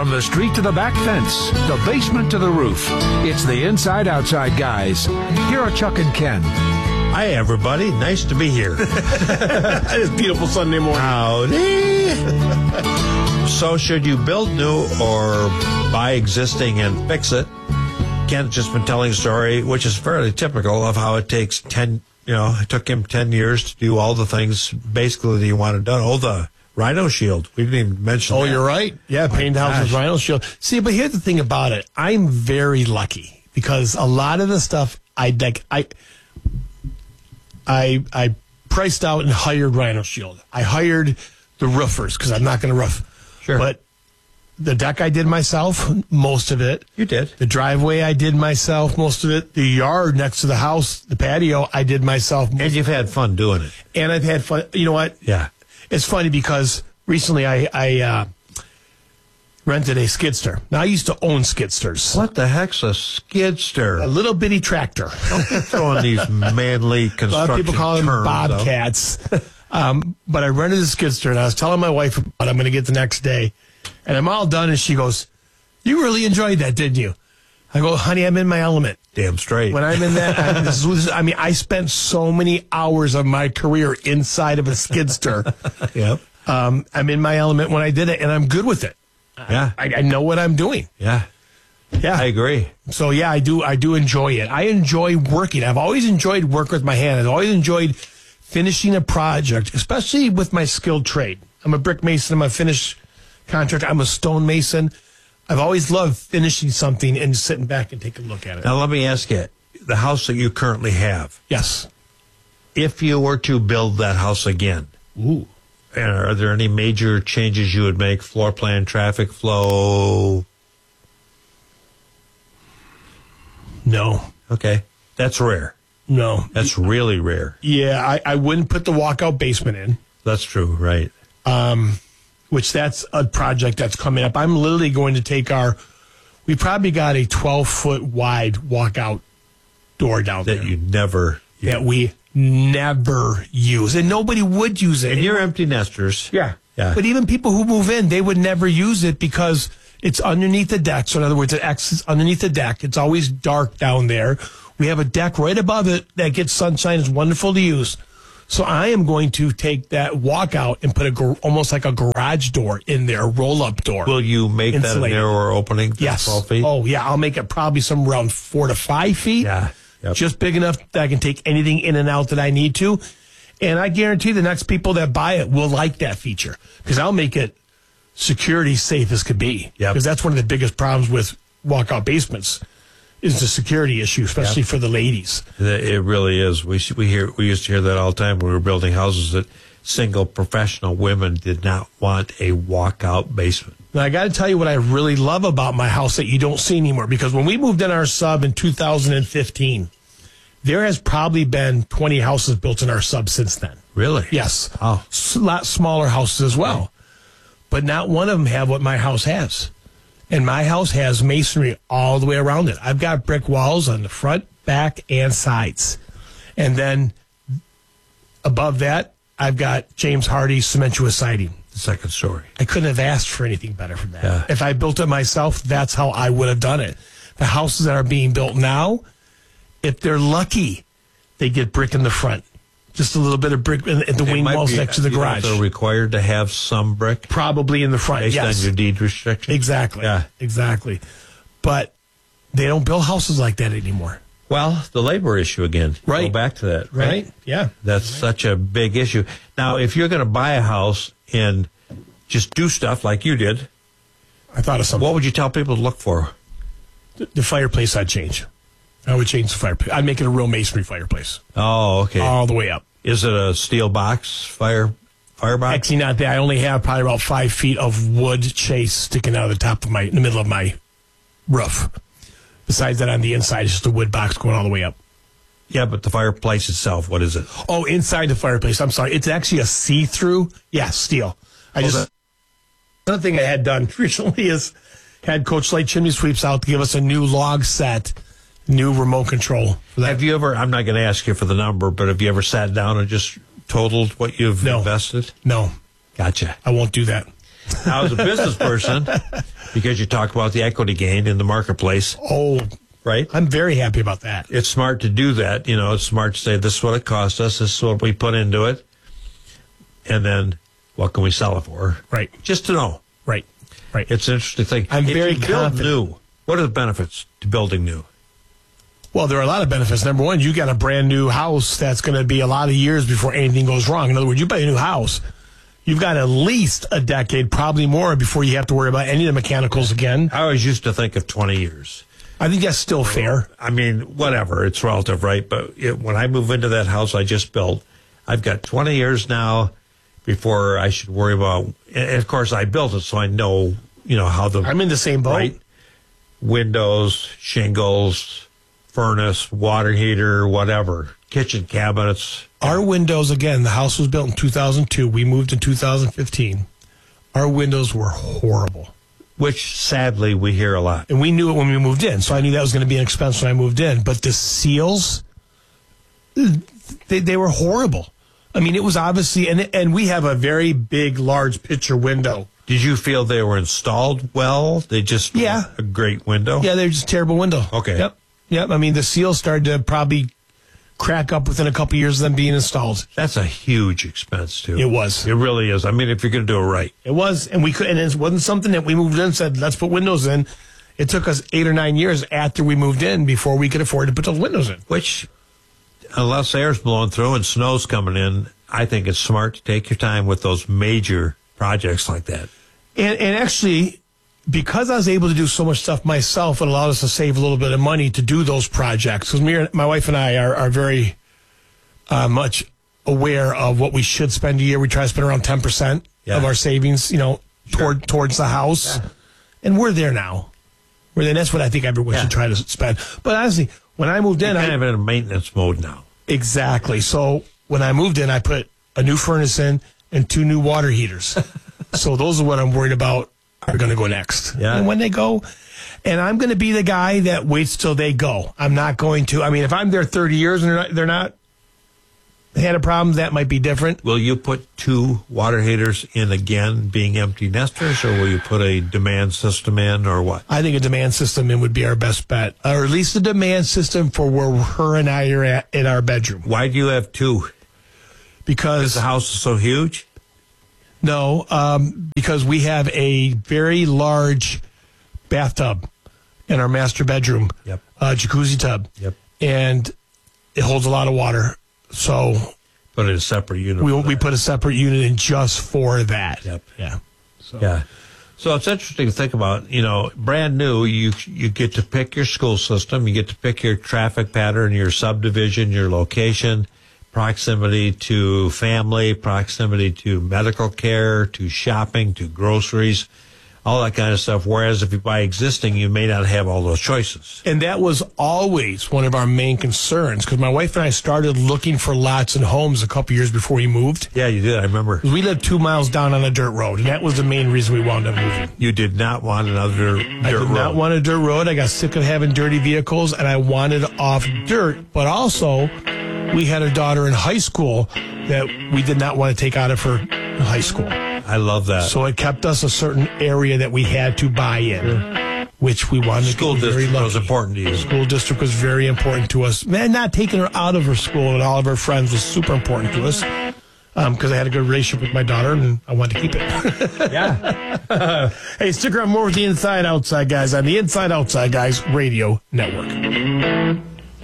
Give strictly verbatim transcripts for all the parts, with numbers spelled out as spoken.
From the street to the back fence, the basement to the roof, it's the Inside Outside guys. Here are Chuck and Ken. Hi, everybody. Nice to be here. It's a beautiful Sunday morning. Howdy. So, should you build new or buy existing and fix it? Ken's just been telling a story, which is fairly typical of how it takes ten, you know, it took him ten years to do all the things basically that he wanted done. Oh, the Rhino Shield. We didn't even mention Oh, that. you're right. Yeah, My paint houses, gosh. Rhino Shield. See, but here's the thing about it. I'm very lucky because a lot of the stuff I like, I, I, I priced out and hired Rhino Shield. I hired the roofers because I'm not going to roof. Sure. But the deck I did myself, most of it. You did. The driveway I did myself, most of it. The yard next to the house, the patio, I did myself. And you've had fun doing it. And I've had fun. You know what? Yeah. It's funny because recently I, I uh, rented a skidster. Now, I used to own skidsters. What the heck's a skidster? A little bitty tractor. Don't be throwing these manly A construction lot of people call them terms out. bobcats. um, but I rented a skidster, and I was telling my wife about it. I'm going to get the next day. And I'm all done, and she goes, "You really enjoyed that, didn't you?" I go, "Honey, I'm in my element. Damn straight. When I'm in that, I, this is, I mean, I spent so many hours of my career inside of a skidster. Yep. Um, I'm in my element when I did it, and I'm good with it. Yeah. I, I know what I'm doing. Yeah. Yeah, I agree. So yeah, I do. I do enjoy it. I enjoy working. I've always enjoyed work with my hand. I've always enjoyed finishing a project, especially with my skilled trade. I'm a brick mason. I'm a finish contractor. I'm a stone mason. I've always loved finishing something and sitting back and taking a look at it. Now, let me ask you, the house that you currently have, Yes. if you were to build that house again, Ooh. are there any major changes you would make? Floor plan, traffic flow? No. Okay. That's rare. No. That's really rare. Yeah, I, I wouldn't put the walkout basement in. That's true, right? Um, which that's a project that's coming up. I'm literally going to take our, we probably got a twelve foot wide walkout door down That there you never... that we never use. And nobody would use it. And you're empty nesters. Yeah. Yeah. But even people who move in, they would never use it because it's underneath the deck. So in other words, it exits underneath the deck. It's always dark down there. We have a deck right above it that gets sunshine. It's wonderful to use. So I am going to take that walkout and put a gar- almost like a garage door in there, roll-up door. Will you make that a Insulated. narrower opening than Yes. twelve feet? Oh, yeah. I'll make it probably some around four to five feet. Yeah. Yep. Just big enough that I can take anything in and out that I need to. And I guarantee the next people that buy it will like that feature because I'll make it security safe as could be. Yep. Because that's one of the biggest problems with walkout basements is the security issue, especially Yep. for the ladies. It really is. We we hear we used to hear that all the time when we were building houses that single professional women did not want a walkout basement. Now, I got to tell you what I really love about my house that you don't see anymore. Because when we moved in our sub in two thousand fifteen, there has probably been twenty houses built in our sub since then. Really? Yes. Oh. A lot smaller houses as well. But not one of them have what my house has. And my house has masonry all the way around it. I've got brick walls on the front, back, and sides. And then above that, I've got James Hardy cementuous siding. The second story. I couldn't have asked for anything better from that. Yeah. If I built it myself, that's how I would have done it. The houses that are being built now, if they're lucky, they get brick in the front. Just a little bit of brick in, in the It wing might walls be- next to the you know, garage. They're required to have some brick Probably in the front, based yes. on your deed restriction. Exactly. Yeah. Exactly. But they don't build houses like that anymore. Well, the labor issue again. Right. Go back to that. Right. Yeah. That's such a big issue. Now, if you're going to buy a house and just do stuff like you did, I thought of something. what would you tell people to look for? The, the fireplace I'd change. I would change the fireplace. I'd make it a real masonry fireplace. Oh, okay. All the way up. Is it a steel box fire firebox? Actually, not that. I only have probably about five feet of wood chase sticking out of the top of my, in the middle of my roof. Besides that, on the inside, it's just a wood box going all the way up. Yeah, but the fireplace itself, what is it? Oh, inside the fireplace. I'm sorry. It's actually a see-through. Yeah, steel. I Oh, just that- another thing I had done recently is had Coach Light Chimney Sweeps out to give us a new log set, new remote control for that. Have you ever, I'm not going to ask you for the number, but have you ever sat down and just totaled what you've No. invested? No, Gotcha. I won't do that. Now, as a business person, because you talk about the equity gain in the marketplace, Oh, right? I'm very happy about that. It's smart to do that. You know, it's smart to say, this is what it cost us, this is what we put into it, and then what can we sell it for? Right. Just to know. Right. Right. It's an interesting thing. I'm if very you build confident. new, what are the benefits to building new? Well, there are a lot of benefits. Number one, you got a brand new house that's going to be a lot of years before anything goes wrong. In other words, you buy a new house, you've got at least a decade, probably more, before you have to worry about any of the mechanicals again. I always used to think of twenty years. I think that's still fair. I mean, whatever, it's relative, right? But it, when I move into that house I just built, I've got twenty years now before I should worry about, and of course I built it, so I know, you know, how the, I'm in the same boat. right? Windows, shingles, furnace, water heater, whatever, kitchen cabinets. Our windows, again, the house was built in two thousand two. We moved in two thousand fifteen. Our windows were horrible. Which, sadly, we hear a lot. And we knew it when we moved in, so I knew that was going to be an expense when I moved in. But the seals, they, they were horrible. I mean, it was obviously, and and we have a very big, large picture window. Did you feel they were installed well? They just Yeah. a great window? Yeah, they're just a terrible window. Okay. Yep. Yep. I mean, the seals started to probably crack up within a couple years of them being installed. That's a huge expense, too. It was. It really is. I mean, if you're going to do it right. It was, and we could, and it wasn't something that we moved in and said, let's put windows in. It took us eight or nine years after we moved in before we could afford to put those windows in. Which, unless air's blowing through and snow's coming in, I think it's smart to take your time with those major projects like that. And, and actually, because I was able to do so much stuff myself, it allowed us to save a little bit of money to do those projects. Because me, my wife and I are, are very uh, much aware of what we should spend a year. We try to spend around ten percent Yeah. of our savings, you know, toward towards the house. Yeah. And we're there now. We're there. That's what I think everyone Yeah. should try to spend. But honestly, when I moved in, You're I, kind of in a maintenance mode now. exactly. So when I moved in, I put a new furnace in and two new water heaters. So those are what I'm worried about are going to go next. Yeah. And when they go, and I'm going to be the guy that waits till they go. I'm not going to. I mean, if I'm there thirty years and they're not, they're not they had a problem, that might be different. Will you put two water heaters in again, being empty nesters, or will you put a demand system in, or what? I think a demand system in would be our best bet, or at least a demand system for where her and I are at in our bedroom. Why do you have two? Because The house is so huge? no, um, because we have a very large bathtub in our master bedroom, Yep. uh, jacuzzi tub, Yep. and it holds a lot of water. So Put it in a separate unit. we for we that. put a separate unit in just for that. Yep. Yeah. So. Yeah. So it's interesting to think about, you know, brand new, you you get to pick your school system, you get to pick your traffic pattern, your subdivision, your location, proximity to family, proximity to medical care, to shopping, to groceries, all that kind of stuff. Whereas if you buy existing, you may not have all those choices. And that was always one of our main concerns because my wife and I started looking for lots and homes a couple years before we moved. Yeah, you did. I remember. We lived two miles down on a dirt road, and that was the main reason we wound up moving. You did not want another dirt I did road. not want a dirt road. I got sick of having dirty vehicles, and I wanted off dirt. But also, we had a daughter in high school that we did not want to take out of her high school. I love that. So it kept us a certain area that we had to buy in, which we wanted School to get very district lucky. was important to you. School district was very important to us. Man, not taking her out of her school and all of her friends was super important to us because I had a good relationship with my daughter and I wanted to keep it. Yeah. Hey, stick around more with the Inside Outside Guys on the Inside Outside Guys Radio Network.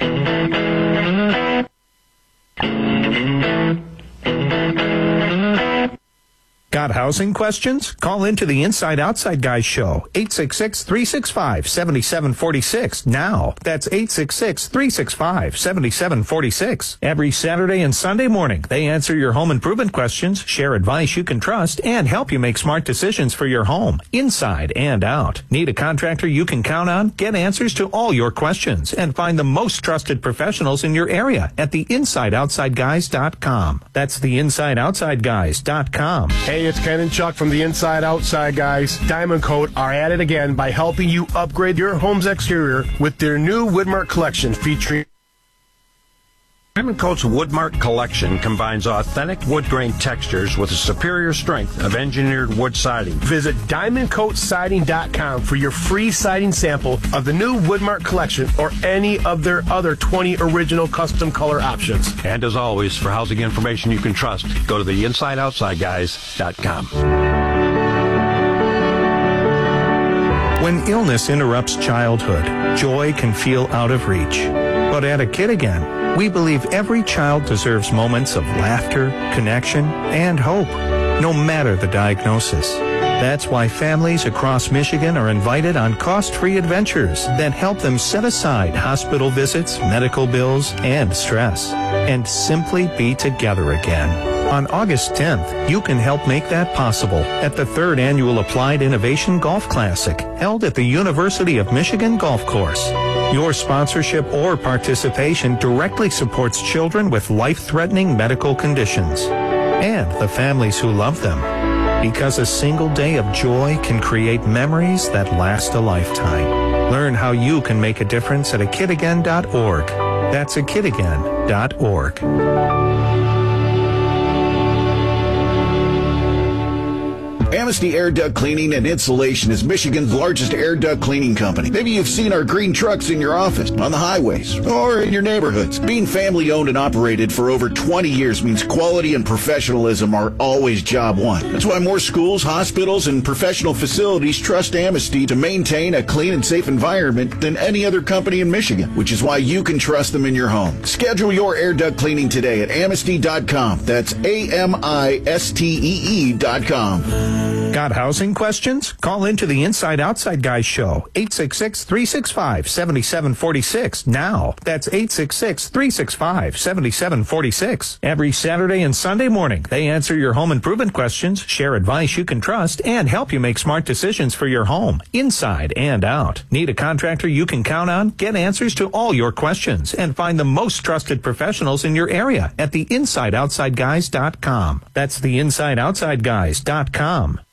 Got housing questions? Call into the Inside Outside Guys show, eight six six, three six five, seven seven four six now. That's eight six six, three six five, seven seven four six. Every Saturday and Sunday morning, they answer your home improvement questions, share advice you can trust, and help you make smart decisions for your home, inside and out. Need a contractor you can count on? Get answers to all your questions and find the most trusted professionals in your area at the inside outside guys dot com. That's the inside outside guys dot com. Hey, it's Ken and Chuck from the Inside Outside Guys. Diamond Coat are at it again by helping you upgrade your home's exterior with their new Widmark collection featuring Diamond Coat's Woodmark collection combines authentic wood grain textures with a superior strength of engineered wood siding. Visit diamond coat siding dot com for your free siding sample of the new Woodmark collection or any of their other twenty original custom color options. And as always, for housing information you can trust, go to the inside outside guys dot com. When illness interrupts childhood, joy can feel out of reach. But at A Kid Again, we believe every child deserves moments of laughter, connection, and hope, no matter the diagnosis. That's why families across Michigan are invited on cost-free adventures that help them set aside hospital visits, medical bills, and stress, and simply be together again. On August tenth, you can help make that possible at the third annual Applied Innovation Golf Classic, held at the University of Michigan Golf Course. Your sponsorship or participation directly supports children with life-threatening medical conditions and the families who love them. Because a single day of joy can create memories that last a lifetime. Learn how you can make a difference at a kid again dot org. That's a kid again dot org. Amnesty Air Duct Cleaning and Insulation is Michigan's largest air duct cleaning company. Maybe you've seen our green trucks in your office, on the highways, or in your neighborhoods. Being family owned and operated for over twenty years means quality and professionalism are always job one. That's why more schools, hospitals, and professional facilities trust Amnesty to maintain a clean and safe environment than any other company in Michigan, which is why you can trust them in your home. Schedule your air duct cleaning today at amnesty dot com. That's A M I S T E E dot com. Got housing questions? Call into the Inside Outside Guys show, eight six six, three six five, seven seven four six now. That's eight six six, three six five, seven seven four six. Every Saturday and Sunday morning, they answer your home improvement questions, share advice you can trust, and help you make smart decisions for your home, inside and out. Need a contractor you can count on? Get answers to all your questions and find the most trusted professionals in your area at the inside outside guys dot com. That's the inside outside guys dot com.